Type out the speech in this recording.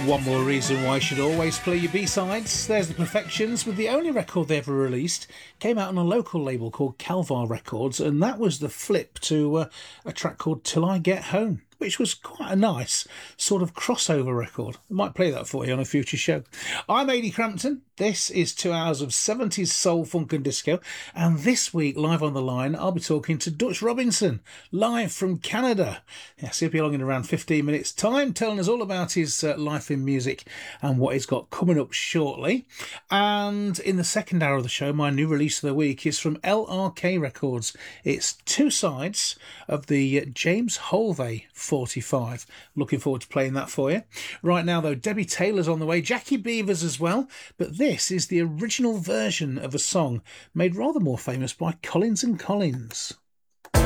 One more reason why you should always play your B-sides. There's the Perfections with the only record they ever released. Came out on a local label called Calvar Records, and that was the flip to a track called Till I Get Home, which was quite a nice sort of crossover record. I might play that for you on a future show. I'm Ady Crampton. This is 2 hours of 70s soul, funk and disco. And this week, live on the line, I'll be talking to Dutch Robinson, live from Canada. Yes, he'll be along in around 15 minutes' time, telling us all about his life in music and what he's got coming up shortly. And in the second hour of the show, my new release of the week is from LRK Records. It's two sides of the James Holvey 45. Looking forward to playing that for you. Right now, though, Debbie Taylor's on the way, Jackie Beavers as well, but this is the original version of a song made rather more famous by Collins and Collins.